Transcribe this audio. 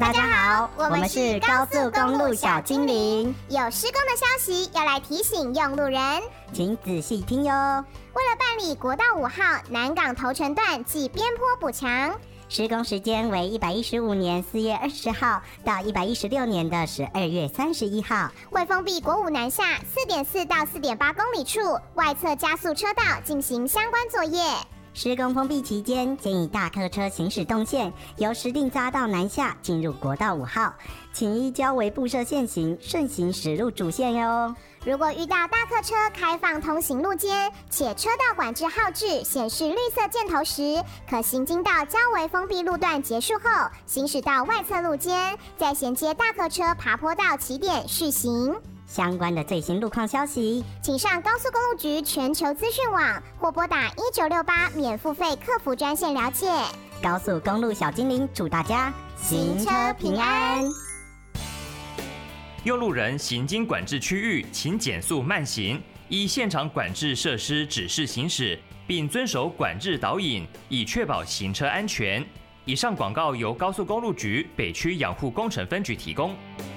大家好，我们是高速公路小精灵， 有施工的消息要来提醒用路人， 请仔细听哟。 为了办理国道5号南港头城段暨边坡补强， 施工时间为115年4月20号到116年的12月31号， 会封闭国5南下4.4到4.8公里处外侧加速车道进行相关作业。 施工封闭期间，建议大客车行驶动线由石碇匝道南下进入国道5号，请依交维布设线型顺行驶入主线哟。 如果遇到大客车开放通行路肩，且车道管制号志显示绿色箭头时，可行经到交维封闭路段结束后，行驶到外侧路肩，再衔接大客车爬坡道起点续行。 相关的最新路况消息， 请上高速公路局全球资讯网或拨打1968免付费客服专线了解。 高速公路小精灵祝大家行车平安。 用路人行经管制区域，请减速慢行，依现场管制设施指示行驶，并遵守管制导引，以确保行车安全。以上广告由高速公路局北区养护工程分局提供。